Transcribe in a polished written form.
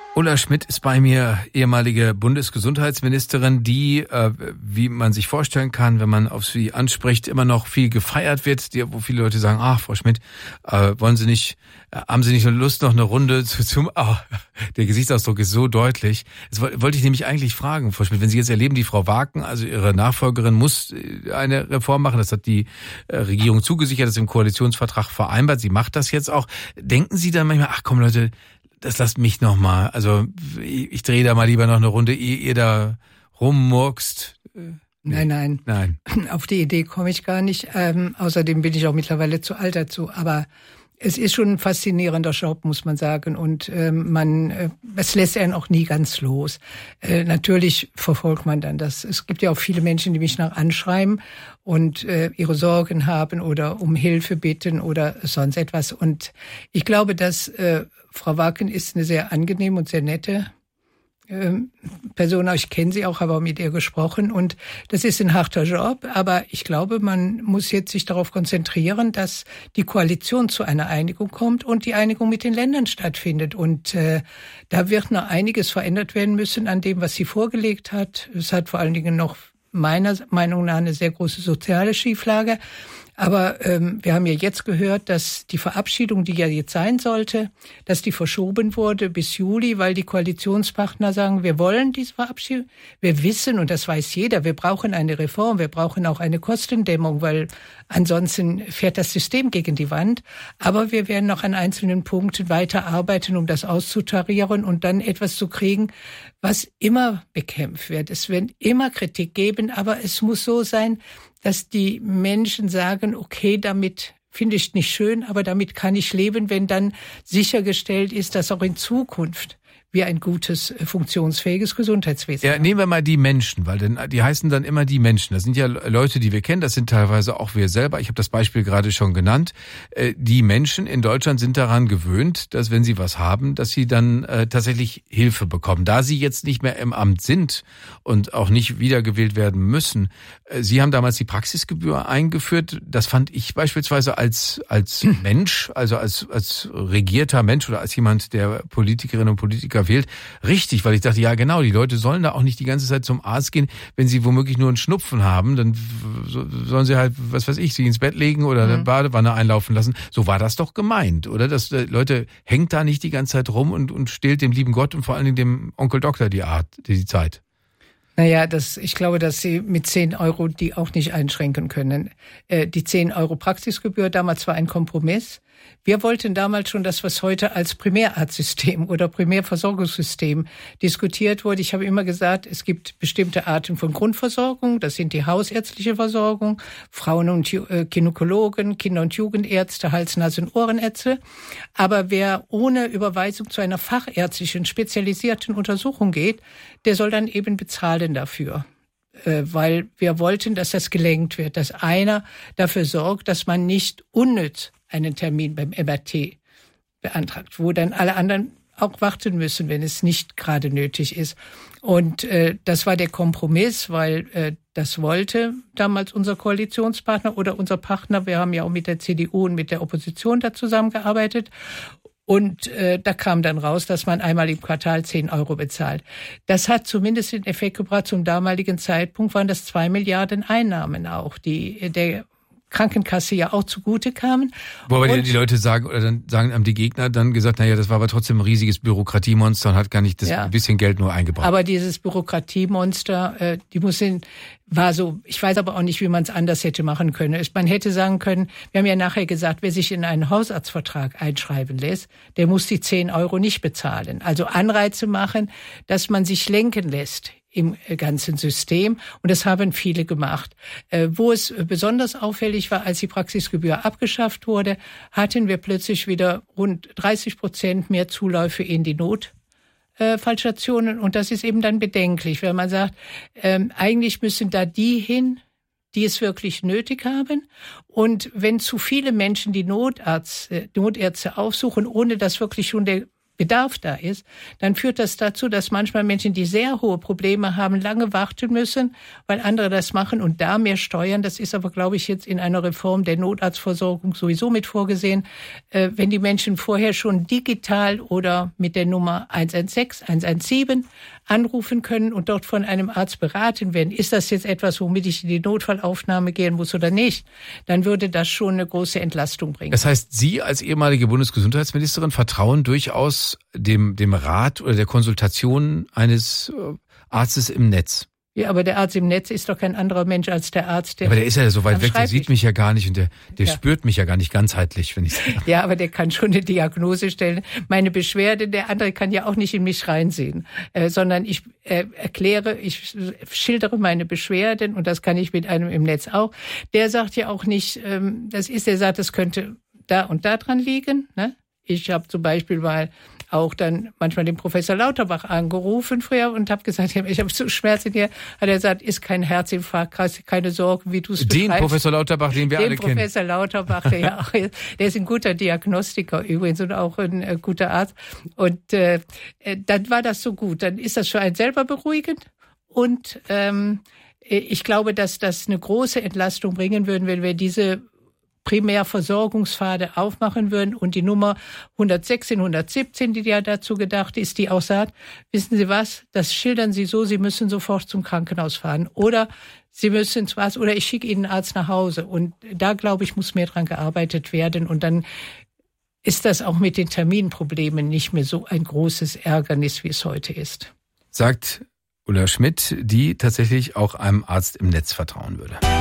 Ulla Schmidt ist bei mir, ehemalige Bundesgesundheitsministerin, die, wie man sich vorstellen kann, wenn man auf sie anspricht, immer noch viel gefeiert wird, wo viele Leute sagen, ach, Frau Schmidt, haben Sie nicht Lust, noch eine Runde der Gesichtsausdruck ist so deutlich. Das wollte ich nämlich eigentlich fragen, Frau Schmidt, wenn Sie jetzt erleben, die Frau Waken, also Ihre Nachfolgerin, muss eine Reform machen, das hat die Regierung zugesichert, das ist im Koalitionsvertrag vereinbart, sie macht das jetzt auch. Denken Sie dann manchmal, ach komm Leute, das lasst mich noch mal. Also ich drehe da mal lieber noch eine Runde, ehe ihr da rummurkst. Nein. Auf die Idee komme ich gar nicht. Außerdem bin ich auch mittlerweile zu alt dazu. Aber es ist schon ein faszinierender Job, muss man sagen. Und es lässt einen auch nie ganz los. Natürlich verfolgt man dann das. Es gibt ja auch viele Menschen, die mich nach anschreiben und ihre Sorgen haben oder um Hilfe bitten oder sonst etwas. Und ich glaube, dass Frau Waken ist eine sehr angenehme und sehr nette Person. Ich kenne sie auch, habe auch mit ihr gesprochen. Und das ist ein harter Job. Aber ich glaube, man muss jetzt sich darauf konzentrieren, dass die Koalition zu einer Einigung kommt und die Einigung mit den Ländern stattfindet. Und da wird noch einiges verändert werden müssen an dem, was sie vorgelegt hat. Es hat vor allen Dingen noch meiner Meinung nach eine sehr große soziale Schieflage. Aber wir haben ja jetzt gehört, dass die Verabschiedung, die ja jetzt sein sollte, dass die verschoben wurde bis Juli, weil die Koalitionspartner sagen, wir wollen diese Verabschiedung. Wir wissen, und das weiß jeder, wir brauchen eine Reform, wir brauchen auch eine Kostendämmung, weil ansonsten fährt das System gegen die Wand. Aber wir werden noch an einzelnen Punkten weiterarbeiten, um das auszutarieren und dann etwas zu kriegen, was immer bekämpft wird. Es wird immer Kritik geben, aber es muss so sein, dass die Menschen sagen, okay, damit finde ich nicht schön, aber damit kann ich leben, wenn dann sichergestellt ist, dass auch in Zukunft wir ein gutes, funktionsfähiges Gesundheitswesen haben. Nehmen wir mal die Menschen, weil die heißen dann immer die Menschen. Das sind ja Leute, die wir kennen, das sind teilweise auch wir selber. Ich habe das Beispiel gerade schon genannt. Die Menschen in Deutschland sind daran gewöhnt, dass wenn sie was haben, dass sie dann tatsächlich Hilfe bekommen. Da sie jetzt nicht mehr im Amt sind und auch nicht wiedergewählt werden müssen. Sie haben damals die Praxisgebühr eingeführt. Das fand ich beispielsweise als Mensch, also als regierter Mensch oder als jemand, der Politikerinnen und Politiker wählt, richtig, weil ich dachte, ja genau, die Leute sollen da auch nicht die ganze Zeit zum Arzt gehen, wenn sie womöglich nur einen Schnupfen haben, dann sollen sie halt, was weiß ich, sich ins Bett legen oder eine Badewanne einlaufen lassen. So war das doch gemeint, oder? Dass Leute hängt da nicht die ganze Zeit rum und stehlt dem lieben Gott und vor allen Dingen dem Onkel Doktor die Zeit. Naja, ich glaube, dass Sie mit 10 Euro die auch nicht einschränken können. Die 10 Euro Praxisgebühr damals war ein Kompromiss. Wir wollten damals schon das, was heute als Primärarztsystem oder Primärversorgungssystem diskutiert wurde. Ich habe immer gesagt, es gibt bestimmte Arten von Grundversorgung. Das sind die hausärztliche Versorgung, Frauen- und Gynäkologen, Kinder- und Jugendärzte, Hals-, Nasen- und Ohrenärzte. Aber wer ohne Überweisung zu einer fachärztlichen, spezialisierten Untersuchung geht, der soll dann eben bezahlen dafür. Weil wir wollten, dass das gelenkt wird, dass einer dafür sorgt, dass man nicht unnütz einen Termin beim MRT beantragt, wo dann alle anderen auch warten müssen, wenn es nicht gerade nötig ist. Und das war der Kompromiss, weil das wollte damals unser Koalitionspartner oder unser Partner. Wir haben ja auch mit der CDU und mit der Opposition da zusammengearbeitet. Und da kam dann raus, dass man einmal im Quartal 10 Euro bezahlt. Das hat zumindest den Effekt gebracht. Zum damaligen Zeitpunkt waren das 2 Milliarden Einnahmen auch, die der Krankenkasse ja auch zugute kamen. Wobei die Leute sagen, oder dann haben die Gegner dann gesagt, naja, das war aber trotzdem ein riesiges Bürokratiemonster und hat gar nicht das bisschen Geld nur eingebracht. Aber dieses Bürokratiemonster, war so, ich weiß aber auch nicht, wie man es anders hätte machen können. Man hätte sagen können, wir haben ja nachher gesagt, wer sich in einen Hausarztvertrag einschreiben lässt, der muss die 10 Euro nicht bezahlen. Also Anreize machen, dass man sich lenken lässt im ganzen System. Und das haben viele gemacht. Wo es besonders auffällig war, als die Praxisgebühr abgeschafft wurde, hatten wir plötzlich wieder rund 30% mehr Zuläufe in die Notfallstationen. Und das ist eben dann bedenklich, wenn man sagt, eigentlich müssen da die hin, die es wirklich nötig haben. Und wenn zu viele Menschen die Notärzte aufsuchen, ohne dass wirklich schon der Bedarf da ist, dann führt das dazu, dass manchmal Menschen, die sehr hohe Probleme haben, lange warten müssen, weil andere das machen und da mehr steuern. Das ist aber, glaube ich, jetzt in einer Reform der Notarztversorgung sowieso mit vorgesehen. Wenn die Menschen vorher schon digital oder mit der Nummer 116, 117 anrufen können und dort von einem Arzt beraten werden, ist das jetzt etwas, womit ich in die Notfallaufnahme gehen muss oder nicht, dann würde das schon eine große Entlastung bringen. Das heißt, Sie als ehemalige Bundesgesundheitsministerin vertrauen durchaus dem Rat oder der Konsultation eines Arztes im Netz? Ja, aber der Arzt im Netz ist doch kein anderer Mensch als der Arzt, der... Aber der ist ja so weit weg, der sieht mich ja gar nicht und der spürt mich ja gar nicht ganzheitlich, wenn ich sage. Ja, aber der kann schon eine Diagnose stellen. Meine Beschwerde, der andere kann ja auch nicht in mich reinsehen, sondern ich ich schildere meine Beschwerden und das kann ich mit einem im Netz auch. Der sagt ja auch nicht, der sagt, das könnte da und da dran liegen, ne? Ich habe zum Beispiel mal auch dann manchmal den Professor Lauterbach angerufen früher und habe gesagt, ich habe so Schmerzen hier. Hat er gesagt, ist kein Herzinfarkt, keine Sorgen, wie du es beschreibst. Den Professor Lauterbach, den wir alle kennen. Den Professor Lauterbach, der ist ein guter Diagnostiker übrigens und auch ein guter Arzt. Und dann war das so gut. Dann ist das für einen selber beruhigend. Und ich glaube, dass das eine große Entlastung bringen würden, wenn wir diese Primärversorgungspfade aufmachen würden und die Nummer 116, 117, die ja dazu gedacht ist, die auch sagt, wissen Sie was, das schildern Sie so, Sie müssen sofort zum Krankenhaus fahren oder Sie müssen was oder ich schicke Ihnen einen Arzt nach Hause. Und da, glaube ich, muss mehr dran gearbeitet werden und dann ist das auch mit den Terminproblemen nicht mehr so ein großes Ärgernis, wie es heute ist. Sagt Ulla Schmidt, die tatsächlich auch einem Arzt im Netz vertrauen würde.